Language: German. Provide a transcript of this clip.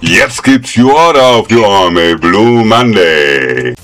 Jetzt gibt's You Order auf You On a Blue Monday.